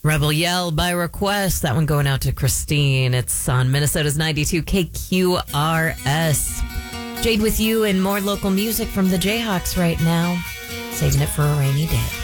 Rebel Yell by request. That one going out to Christine. It's on Minnesota's 92 KQRS. Jade with you and more local music from the Jayhawks right now. Saving it for a rainy day.